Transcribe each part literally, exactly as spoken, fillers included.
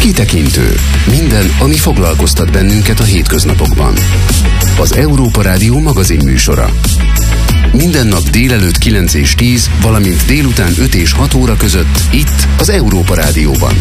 Kitekintő. Minden, ami foglalkoztat bennünket a hétköznapokban. Az Európa Rádió magazinműsora. Minden nap délelőtt kilenc és tíz, valamint délután öt és hat óra között itt az Európa Rádióban.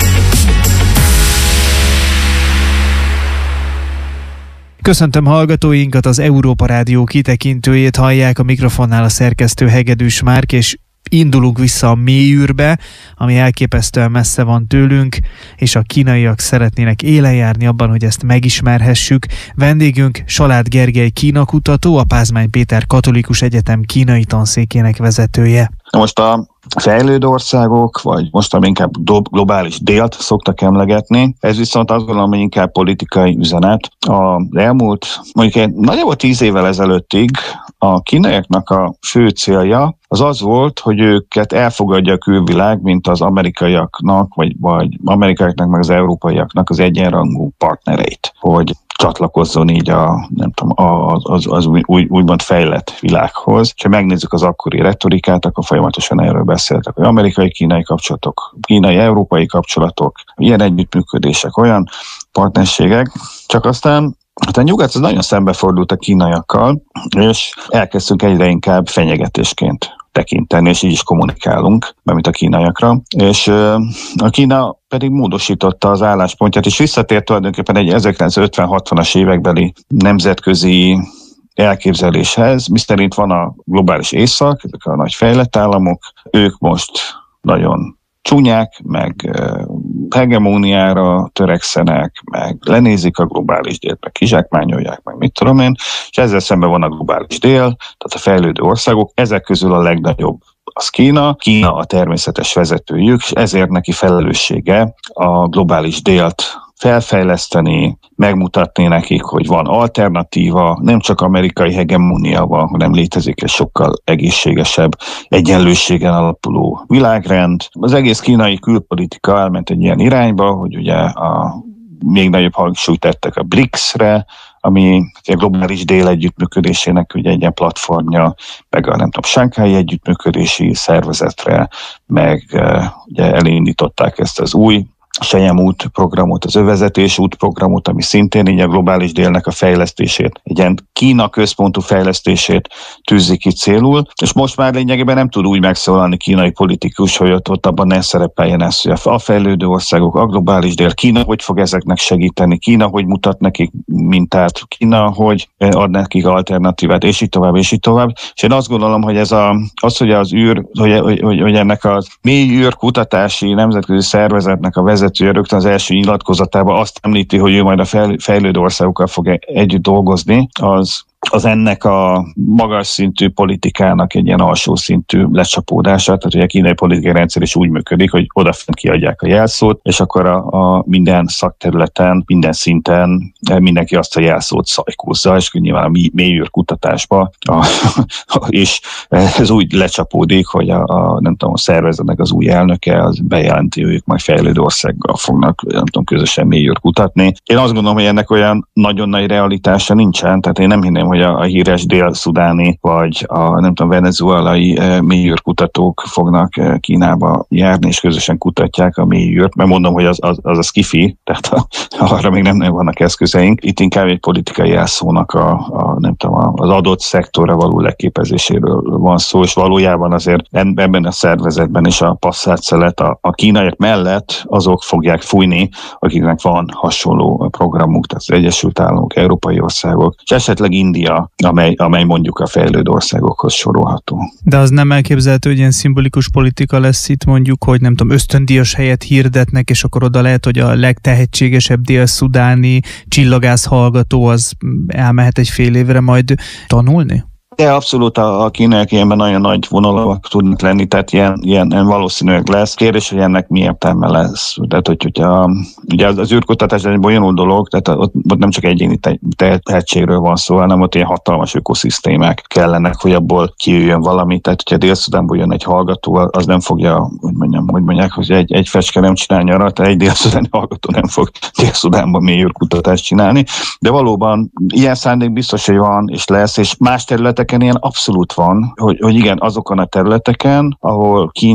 Köszöntöm hallgatóinkat, az Európa Rádió kitekintőjét hallják, a mikrofonnál a szerkesztő Hegedűs Márk, és indulunk vissza a mélyűrbe, ami elképesztően messze van tőlünk, és a kínaiak szeretnének élen járni abban, hogy ezt megismerhessük. Vendégünk Salád Gergely kínakutató, a Pázmány Péter Katolikus Egyetem kínai tanszékének vezetője. Most a fejlődő országok, vagy most inkább globális délt szoktak emlegetni. Ez viszont azt gondolom, hogy inkább politikai üzenet. Az elmúlt, mondjuk egy nagyjából tíz évvel ezelőttig a kínaiaknak a fő célja az az volt, hogy őket elfogadja a külvilág, mint az amerikaiaknak, vagy, vagy amerikaiaknak, meg az európaiaknak az egyenrangú partnereit, hogy csatlakozzon így a, nem tudom, az, az, az új, úgymond fejlett világhoz. És ha megnézzük az akkori retorikát, akkor folyamatosan erről beszéltek, hogy amerikai-kínai kapcsolatok, kínai-európai kapcsolatok, ilyen együttműködések, olyan partnerségek, csak aztán hát a nyugat az nagyon szembefordult a kínaiakkal, és elkezdtünk egyre inkább fenyegetésként tekinteni, és így is kommunikálunk, mint a kínaiakra, és a Kína pedig módosította az álláspontját, és visszatért tulajdonképpen egy ezerkilencszázötven-hatvanas évekbeli nemzetközi elképzeléshez, miszerint van a globális észak, ezek a nagy fejlett államok, ők most nagyon csúnyák, meg hegemóniára törekszenek, meg lenézik a globális délt, meg kizsákmányolják, meg mit tudom én, és ezzel szemben van a globális dél, tehát a fejlődő országok, ezek közül a legnagyobb az Kína, Kína a természetes vezetőjük, és ezért neki felelőssége a globális délt felfejleszteni, megmutatni nekik, hogy van alternatíva, nem csak amerikai hegemónia van, hanem létezik egy sokkal egészségesebb, egyenlőségen alapuló világrend. Az egész kínai külpolitika elment egy ilyen irányba, hogy ugye a még nagyobb hangsúlyt tettek a briksz-re, ami a globális dél együttműködésének ugye egy ilyen platformja, meg a nem tudom, Shanghai együttműködési szervezetre, meg ugye elindították ezt az új Sejem út programot, az övezetés út programot, ami szintén így a globális délnek a fejlesztését, egy ilyen Kína központú fejlesztését tűzi ki célul, és most már lényegében nem tud úgy megszólalni kínai politikus, hogy ott, ott abban ne szerepeljen ez, hogy a fejlődő országok, a globális dél, Kína hogy fog ezeknek segíteni, Kína hogy mutat nekik mintát, Kína hogy ad nekik alternatívát, és így tovább, és így tovább. És én azt gondolom, hogy ez a, az, hogy az űr, hogy, hogy, hogy, hogy ennek a mély űrkutatási nemzetközi szervezetnek a vezetője rögtön az első nyilatkozatában azt említi, hogy ő majd a fejlődő országokkal fog együtt dolgozni, az az ennek a magas szintű politikának egy ilyen alsó szintű lecsapódása, tehát hogy a kínai politikai rendszer is úgy működik, hogy odafent kiadják a jelszót, és akkor a, a minden szakterületen, minden szinten mindenki azt a jelszót szajkózza, és nyilván a mélyűr kutatásba a, a, és ez úgy lecsapódik, hogy a, a, nem tudom, a szervezetnek az új elnöke az bejelenti, hogy ők majd fejlődő országgal fognak, nem tudom, közösen mélyűr kutatni. Én azt gondolom, hogy ennek olyan nagyon nagy realitása nincsen, tehát én nem hinném, hogy a, a híres dél-szudáni vagy a nem tudom, venezuelai e, mélyűrkutatók fognak e, Kínába járni, és közösen kutatják a mélyűrt, mert mondom, hogy az az, az a skifi, tehát a, arra még nem, nem vannak eszközeink. Itt inkább egy politikai jelszónak a, a, nem tudom, az adott szektorra való leképezéséről van szó, és valójában azért ebben a szervezetben is a passzált szelet a, a kínaiak mellett azok fogják fújni, akiknek van hasonló programuk, tehát az Egyesült Államok, európai országok, és esetleg India, amely, amely mondjuk a fejlődő országokhoz sorolható. De az nem elképzelhető, hogy ilyen szimbolikus politika lesz itt, mondjuk, hogy nem tudom, ösztöndíjas helyet hirdetnek, és akkor oda lehet, hogy a legtehetségesebb dél-szudáni csillagász hallgató az elmehet egy fél évre majd tanulni? De abszolút a, a kínaiak ilyenben nagyon nagy vonalak tudnak lenni, tehát ilyen, ilyen, ilyen valószínűleg lesz. Kérdés, hogy ennek mi értelme lesz. Tehát, hogy, hogy a, ugye az, az űrkutatás egy bonyolult dolog, tehát ott, ott nem csak egyéni tehetségről van szó, hanem ott ilyen hatalmas ökoszisztémák kellenek, hogy abból kijöjjön valami. Tehát, hogyha Dél-Szudánból jön egy hallgató, az nem fogja, hogy mondjam, hogy mondják, hogy egy, egy fecske nem csinál nyarat, tehát egy dél-szudáni hallgató nem fog Dél-Szudánban mély űrkutatást csinálni. De valóban ilyen szándék biztos, hogy van, és lesz, és más területek ilyen abszolút van, hogy, hogy igen, azokon a területeken, ahol Kína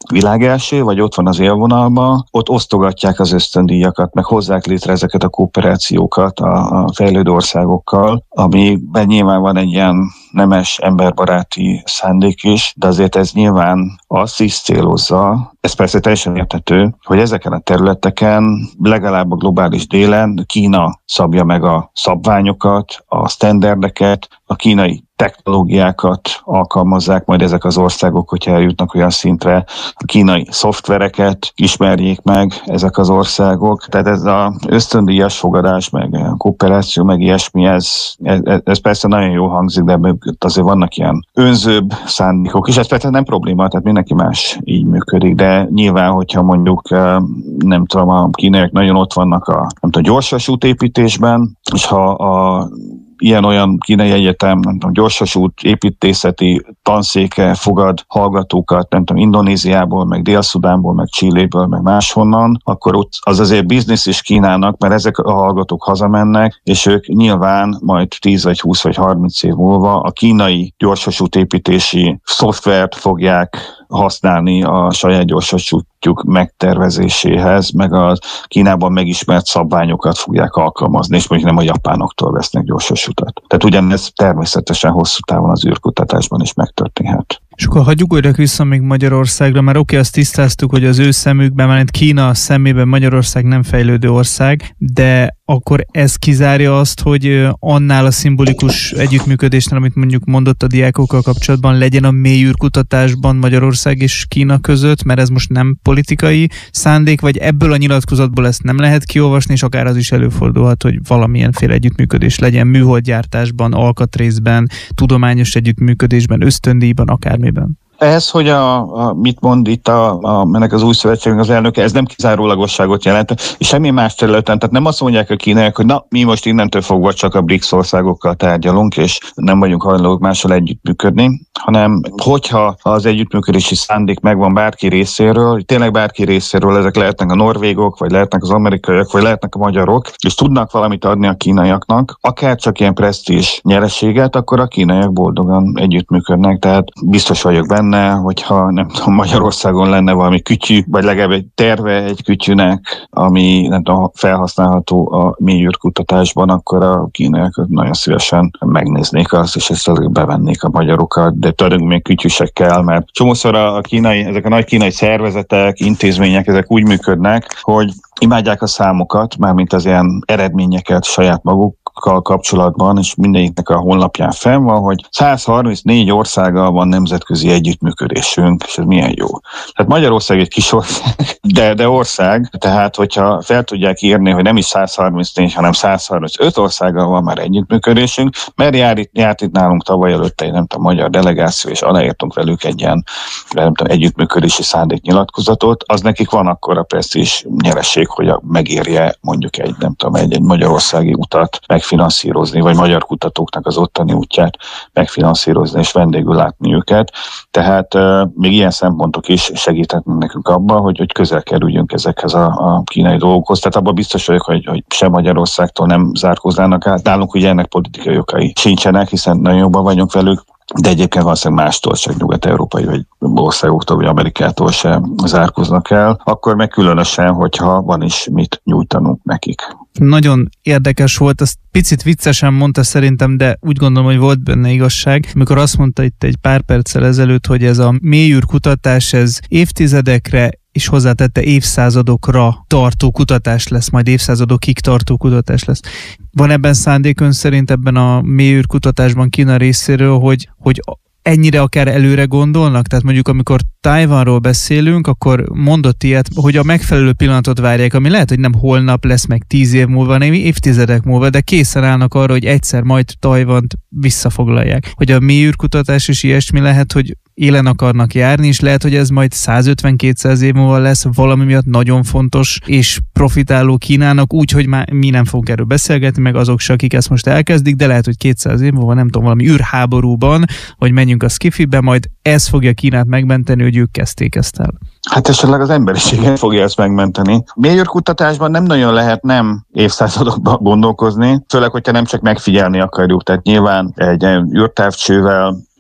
világelső, vagy ott van az élvonalban, ott osztogatják az ösztöndíjakat, meg hozzák létre ezeket a kooperációkat a, a fejlődő országokkal, amiben nyilván van egy ilyen nemes, emberbaráti szándék is, de azért ez nyilván azt is célozza, ez persze teljesen érthető, hogy ezeken a területeken, legalább a globális délen Kína szabja meg a szabványokat, a sztenderdeket, a kínai technológiákat alkalmazzák majd ezek az országok, hogyha eljutnak olyan szintre, a kínai szoftvereket ismerjék meg ezek az országok. Tehát ez az ösztöndíjas fogadás, meg a kooperáció, meg ilyesmi, ez, ez, ez persze nagyon jó hangzik, de mögött azért vannak ilyen önzőbb szándékok, és ez persze nem probléma, tehát mindenki más így működik, de nyilván, hogyha mondjuk nem tudom, a kínaiak nagyon ott vannak a nem tudom, gyorsvasútépítésben, és ha a ilyen-olyan kínai egyetem, nem tudom, gyorsvasút építészeti tanszéke fogad hallgatókat, nem tudom, Indonéziából, meg Dél-Szudánból, meg Chiléből, meg máshonnan, akkor ott az azért biznisz is Kínának, mert ezek a hallgatók hazamennek, és ők nyilván majd tíz vagy húsz vagy harminc év múlva a kínai gyorsvasút építési szoftvert fogják használni a saját gyorsvasútjuk megtervezéséhez, meg a Kínában megismert szabványokat fogják alkalmazni, és mondjuk nem a japánoktól vesznek gyorsvasutat. Tehát ugyanez természetesen hosszú távon az űrkutatásban is megtörténhet. És akkor hagyjuk újra vissza még Magyarországra, mert oké, azt tisztáztuk, hogy az ő szemükben, mert Kína szemében Magyarország nem fejlődő ország, de akkor ez kizárja azt, hogy annál a szimbolikus együttműködésnél, amit mondjuk mondott a diákokkal kapcsolatban, legyen a mély űrkutatásban Magyarország és Kína között, mert ez most nem politikai szándék, vagy ebből a nyilatkozatból ezt nem lehet kiolvasni, és akár az is előfordulhat, hogy valamilyenféle együttműködés legyen műholdgyártásban, alkatrészben, tudományos együttműködésben, ösztöndíjban, akármiben. Ez, hogy a, a, mit mond itt a, a, ennek az új szövetségünk az elnöke, ez nem kizárólagosságot jelent, és semmi más területen, tehát nem azt mondják a kínaiak, hogy na, mi most innentől fogva csak a BRICS országokkal tárgyalunk, és nem vagyunk hajlandók mással együttműködni, hanem hogyha az együttműködési szándék megvan bárki részéről, tényleg bárki részéről, ezek lehetnek a norvégok, vagy lehetnek az amerikaiak, vagy lehetnek a magyarok, és tudnak valamit adni a kínaiaknak, akár csak ilyen presztízs nyereséget, akkor a kínaiak boldogan együttműködnek, tehát biztos vagyok benne, hogyha nem tudom, Magyarországon lenne valami kütyű, vagy legalább egy terve egy kütyűnek, ami nem tudom, felhasználható a mély űrkutatásban, akkor a kínaiak nagyon szívesen megnéznék azt, és ezt bevennék a magyarokat, de tulajdonképpen még kütyűsekkel, mert csomószor a kínai, ezek a nagy kínai szervezetek, intézmények, ezek úgy működnek, hogy imádják a számokat, mármint az ilyen eredményeket saját magukkal kapcsolatban, és mindegyiknek a honlapján fenn van, hogy száz harmincnégy országgal van nemzetközi együttműködésünk, és ez milyen jó. Tehát Magyarország egy kis ország, de, de ország, tehát hogyha fel tudják írni, hogy nem is száz harmincnégy, hanem száz harmincöt országgal van már együttműködésünk, mert jár itt, járt itt nálunk tavaly előtte egy nem tudom, magyar delegáció, és aláírtunk velük egy ilyen nem tudom, együttműködési szándéknyilatkozatot, az nekik van akkor a presztízs nyereség, hogy megérje mondjuk egy, nem tudom, egy, egy magyarországi utat megfinanszírozni, vagy magyar kutatóknak az ottani útját megfinanszírozni, és vendégül látni őket. Tehát uh, még ilyen szempontok is segíthetnek nekünk abban, hogy, hogy közel kerüljünk ezekhez a, a kínai dolgokhoz. Tehát abban biztos vagyok, hogy, hogy sem Magyarországtól nem zárkóznának át. Nálunk ugye ennek politikai okai sincsenek, hiszen nagyon jobban vagyunk velük, de egyébként valószínűleg mástól, csak nyugat-európai vagy országoktól, vagy Amerikától sem zárkoznak el, akkor meg különösen, hogyha van is mit nyújtanunk nekik. Nagyon érdekes volt, azt picit viccesen mondta szerintem, de úgy gondolom, hogy volt benne igazság, amikor azt mondta itt egy pár perccel ezelőtt, hogy ez a mély űrkutatás, ez évtizedekre és hozzátette évszázadokra tartó kutatás lesz, majd évszázadokig tartó kutatás lesz. Van ebben szándék ön szerint ebben a mély űrkutatásban Kína részéről, hogy, hogy ennyire akár előre gondolnak? Tehát mondjuk amikor Tajvanról beszélünk, akkor mondott ilyet, hogy a megfelelő pillanatot várják, ami lehet, hogy nem holnap lesz meg tíz év múlva, hanem évtizedek múlva, de készen állnak arra, hogy egyszer majd Tajvant visszafoglalják. Hogy a mély űrkutatás is ilyesmi lehet, hogy élen akarnak járni, és lehet, hogy ez majd száz-ötven-kétszáz év múlva lesz valami miatt nagyon fontos és profitáló Kínának, úgy, hogy már mi nem fogunk erről beszélgetni, meg azok se, akik ezt most elkezdik, de lehet, hogy kétszáz év múlva, nem tudom, valami űrháborúban, hogy menjünk a Skifibe, majd ez fogja Kínát megmenteni, hogy ők kezdték ezt el. Hát esetleg az emberiséget fogja ezt megmenteni. Mély űrkutatásban nem nagyon lehet nem évszázadokban gondolkozni, főleg, hogyha nem csak megfigyelni akarjuk, tehát nyilván egy űrtávcsővel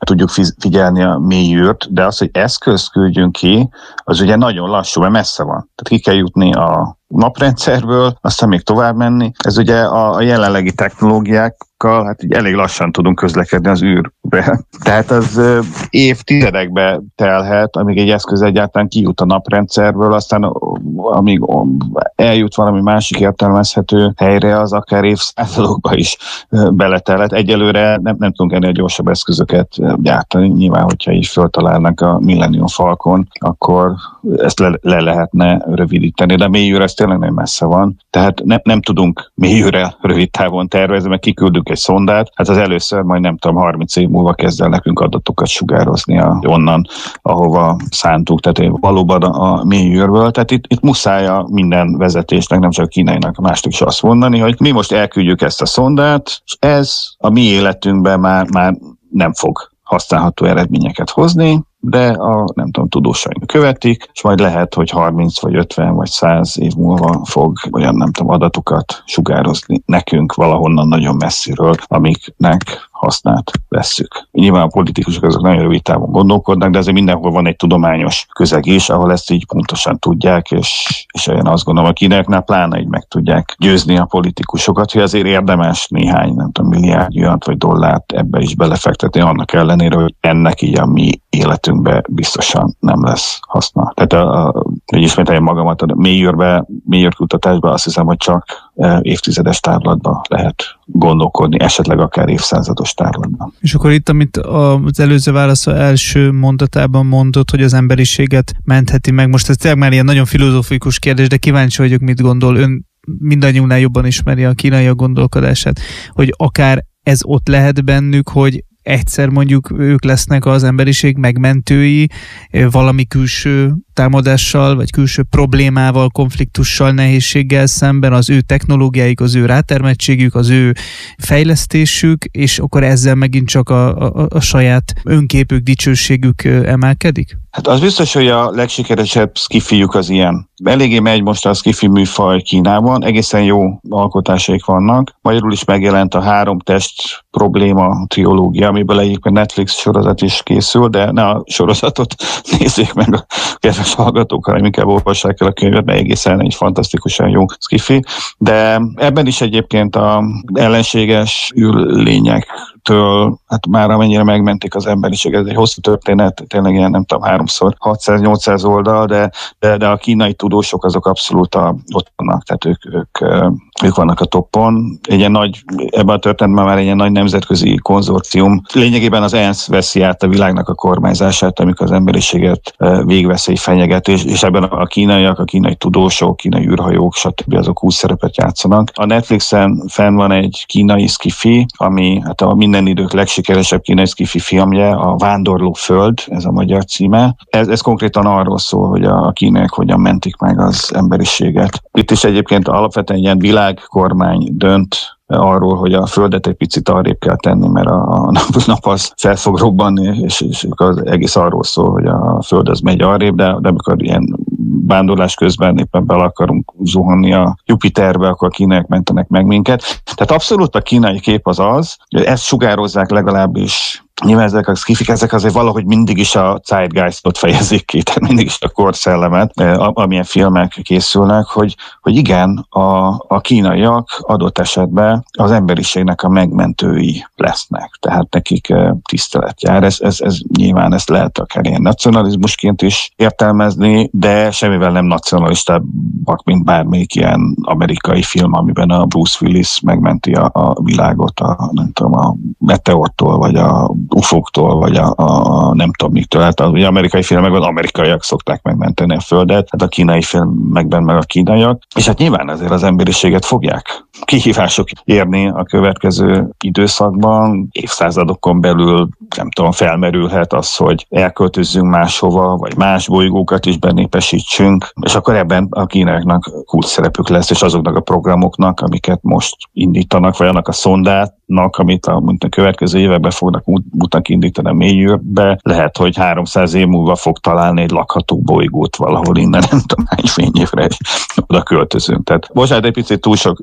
tudjuk figyelni a mélyűrt, de az, hogy eszközt küldjünk ki, az ugye nagyon lassú, mert messze van. Tehát ki kell jutni a naprendszerből, aztán még tovább menni. Ez ugye a, a jelenlegi technológiákkal, hát így elég lassan tudunk közlekedni az űrbe. Tehát az ö, évtizedekbe telhet, amíg egy eszköz egyáltalán kijut a naprendszerből, aztán amíg eljut valami másik értelmezhető helyre, az akár évszázadokba is beletelhet. Egyelőre nem, nem tudunk ennél gyorsabb eszközöket gyártani. Nyilván, hogyha így föltalálnak a Millennium Falcon, akkor ezt le, le lehetne rövidíteni, de mélyűr ez tényleg nem messze van. Tehát ne, nem tudunk mélyűre rövid távon tervezni, mert kiküldünk egy szondát, hát az először majd nem tudom, harminc év múlva kezd el nekünk adatokat sugározni a, onnan, ahova szántuk, tehát valóban a, a mélyűrből. Tehát itt, itt muszáj a minden vezetésnek, nem csak a kínainak, a másnak is azt mondani, hogy mi most elküldjük ezt a szondát, és ez a mi életünkben már, már nem fog használható eredményeket hozni, de a, nem tudom, tudósaink követik, és majd lehet, hogy harminc vagy ötven vagy száz év múlva fog olyan, nem tudom, adatokat sugározni nekünk valahonnan nagyon messziről, amiknek hasznát vesszük. Nyilván a politikusok azok nagyon rövid távon gondolkodnak, de azért mindenhol van egy tudományos közeg is, ahol ezt így pontosan tudják, és, és én azt gondolom, a kínaiaknál pláne így meg tudják győzni a politikusokat, hogy azért érdemes néhány, nem tudom, milliárd vagy dollárt ebbe is belefektetni, annak ellenére, hogy ennek így a mi életünkben biztosan nem lesz haszna. Tehát, a, a, hogy ismételjem magamat, a mélyűrbe, mélyűrkutatásban azt hiszem, hogy csak évtizedes távlatban lehet gondolkodni, esetleg akár évszázados távlatban. És akkor itt, amit az előző válasz első mondatában mondott, hogy az emberiséget mentheti meg, most ez tényleg már ilyen nagyon filozófikus kérdés, de kíváncsi vagyok, mit gondol. Ön mindannyiunknál jobban ismeri a kínaiak gondolkodását, hogy akár ez ott lehet bennük, hogy egyszer mondjuk ők lesznek az emberiség megmentői, valami külső támadással, vagy külső problémával, konfliktussal, nehézséggel szemben, az ő technológiáik, az ő rátermettségük, az ő fejlesztésük, és akkor ezzel megint csak a, a, a saját önképük, dicsőségük emelkedik? Hát az biztos, hogy a legsikeresebb skifiük az ilyen. Eléggé megy most a skifi műfaj Kínában, egészen jó alkotásaik vannak. Magyarul is megjelent a Három test probléma triológia, amiből egyébként Netflix sorozat is készül, de ne a sorozatot nézzék meg a kedves hallgatók, hanem inkább olvassák el a könyvet, mert egészen egy fantasztikusan jó skifi. De ebben is egyébként az ellenséges űrlények től, hát már amennyire megmentik az emberiség, ez egy hosszú történet, tényleg ilyen nem tudom, háromszor hatszáz-nyolcszáz oldal, de, de, de a kínai tudósok azok abszolút a, ott vannak, tehát ők, ők, ők vannak a toppon. Egy ilyen nagy, ebben a történetben már egy ilyen nagy nemzetközi konzorcium. Lényegében az ENSZ veszi át a világnak a kormányzását, amikor az emberiséget végveszély fenyeget, és, és ebben a kínaiak, a kínai tudósok, kínai űrhajók, stb. Azok úgy szerepet játszanak. A Netflixen fenn van egy kínai skifi, ami hát a minden idők legsikeresebb kínai skifi filmje, a Vándorló föld, ez a magyar címe. Ez, ez konkrétan arról szól, hogy a kínaiak hogyan mentik meg az emberiséget. Itt is egyébként alapvetően ilyen világkormány dönt arról, hogy a Földet egy picit arrébb kell tenni, mert a nap, nap az fel fog robbanni, és, és az egész arról szól, hogy a Föld az megy arrébb, de, de amikor ilyen vándorlás közben éppen bele akarunk zuhanni a Jupiterbe, akkor a kínaiak mentenek meg minket. Tehát abszolút a kínai kép az az, hogy ezt sugározzák legalábbis. Nyilván ezek a skifik, ezek azért valahogy mindig is a zeitgeistot fejezik ki, tehát mindig is a korszellemet, amilyen filmek készülnek, hogy, hogy igen, a, a kínaiak adott esetben az emberiségnek a megmentői lesznek, tehát nekik tisztelet jár. Ez, ez, ez nyilván ezt lehet akár ilyen nacionalizmusként is értelmezni, de semmivel nem nacionalistábbak, mint bármelyik ilyen amerikai film, amiben a Bruce Willis megmenti a, a világot, a, nem tudom, a meteortól, vagy a ufóktól, vagy a, a nem tudom miktől. Hát az amerikai filmekben amerikaiak szokták megmenteni a Földet, hát a kínai filmekben meg a kínaiak. És hát nyilván azért az emberiséget fogják kihívások érni a következő időszakban. Évszázadokon belül, nem tudom, felmerülhet az, hogy elköltözzünk máshova, vagy más bolygókat is benépesítsünk, és akkor ebben a kínaiaknak kulcs szerepük lesz, és azoknak a programoknak, amiket most indítanak, vagy annak a szondátnak, amit a, a következő években fognak útnak indítani a mélyűrbe, lehet, hogy háromszáz év múlva fog találni egy lakható bolygót valahol innen, nem tudom hány fényévre, és oda költözünk. Tehát bocsánat, egy picit túl sok skifi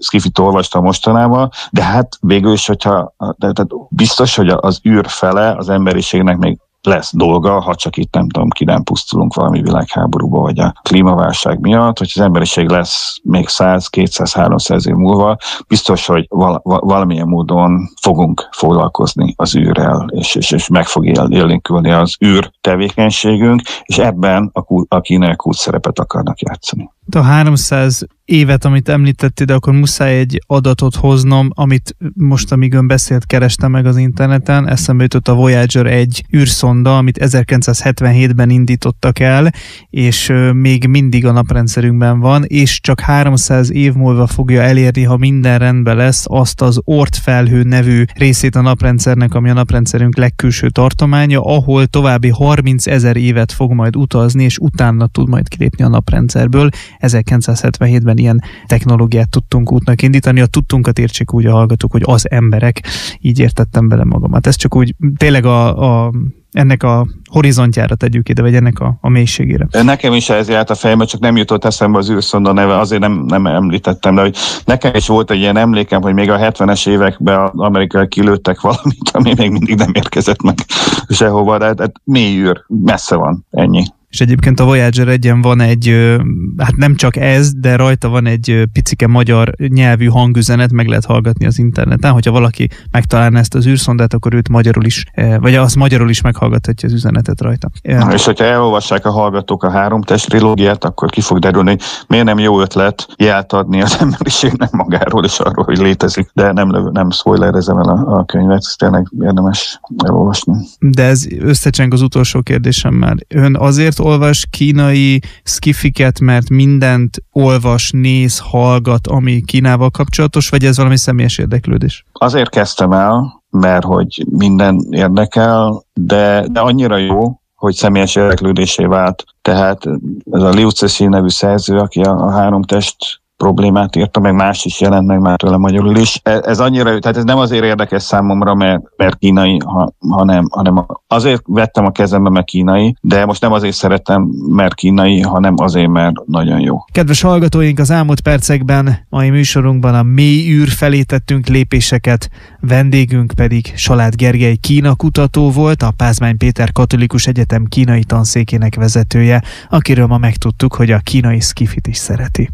olvastam mostanában, de hát végül is, hogyha de, de biztos, hogy az űr fele az emberiségnek még lesz dolga, ha csak itt nem tudom, ki nem pusztulunk valami világháborúba, vagy a klímaválság miatt, hogy az emberiség lesz még száz, kétszáz, háromszáz év múlva, biztos, hogy val- valamilyen módon fogunk foglalkozni az űrrel, és, és, és meg fog él- élénkülni az űr tevékenységünk, és ebben a, a kínaiak kulcs szerepet akarnak játszani. A háromszáz évet, amit említettél, de akkor muszáj egy adatot hoznom, amit most, amíg ön beszélt, kerestem meg az interneten, eszembe jutott a Voyager egy űrszonda, amit ezerkilencszázhetvenhétben indítottak el, és még mindig a naprendszerünkben van, és csak háromszáz év múlva fogja elérni, ha minden rendben lesz, azt az Oort felhő nevű részét a naprendszernek, ami a naprendszerünk legkülső tartománya, ahol további harmincezer évet fog majd utazni, és utána tud majd kilépni a naprendszerből. ezerkilencszázhetvenhétben ilyen technológiát tudtunk útnak indítani. A tudtunkat értsék úgy a hallgatók, hogy az emberek, így értettem bele magamat. Ez csak úgy tényleg a, a ennek a horizontjára tegyük ide, vagy ennek a, a mélységére. Nekem is ez járt a fejembe, csak nem jutott eszembe az űrszonda neve, azért nem, nem említettem, de hogy nekem is volt egy ilyen emlékem, hogy még a hetvenes években az amerikai kilőttek valamit, ami még mindig nem érkezett meg sehova, de hát mély űr, messze van, ennyi. És egyébként a Voyager egyen van egy, hát nem csak ez, de rajta van egy picike magyar nyelvű hangüzenet, meg lehet hallgatni az interneten. Hogyha valaki megtalálna ezt az űrszondát, akkor őt magyarul is, vagy az magyarul is meghallgathatja az üzenetet rajta. Na, és hogyha elolvassák a hallgatók a háromtest trilógiát, akkor ki fog derülni, hogy miért nem jó ötlet jelt adni az emberiségnek magáról és arról, hogy létezik. De nem, nem spoilerezem el a, a könyvet, ezt tényleg érdemes elolvasni. De ez összecseng az utolsó kérdésemmel. Ön azért olvas kínai szkifiket, mert mindent olvas, néz, hallgat, ami Kínával kapcsolatos, vagy ez valami személyes érdeklődés? Azért kezdtem el, mert hogy minden érdekel, de, de annyira jó, hogy személyes érdeklődésé vált. Tehát ez a Liu Cixin nevű szerző, aki a, a háromtest problémát írta, meg más is jelent meg már tőle magyarul is. Ez annyira, tehát ez nem azért érdekes számomra, mert, mert kínai, ha, hanem, hanem azért vettem a kezembe, mert kínai, de most nem azért szeretem, mert kínai, hanem azért, mert nagyon jó. Kedves hallgatóink, az elmúlt percekben, mai műsorunkban a mély űr felé tettünk lépéseket, vendégünk pedig Salád Gergely Kína kutató volt, a Pázmány Péter Katolikus Egyetem kínai tanszékének vezetője, akiről ma megtudtuk, hogy a kínai szkifit is szereti.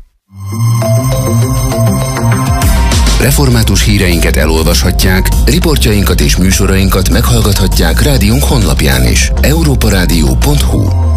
Református híreinket elolvashatják, riportjainkat és műsorainkat meghallgathatják rádiónk honlapján is. európa rádió pont hu